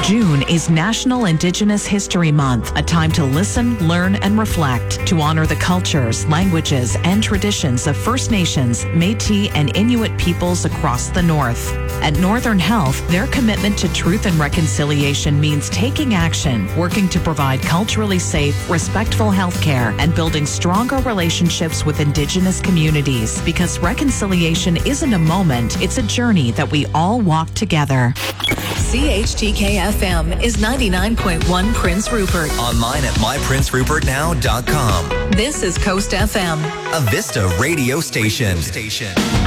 June is National Indigenous History Month, a time to listen, learn, and reflect, to honor the cultures, languages, and traditions of First Nations, Métis, and Inuit peoples across the North. At Northern Health, their commitment to truth and reconciliation means taking action, working to provide culturally safe, respectful health care, and building stronger relationships with Indigenous communities. Because reconciliation isn't a moment, it's a journey that we all walk together. CHTK-FM is 99.1 Prince Rupert. Online at myprincerupertnow.com. This is Coast FM. A Vista radio station.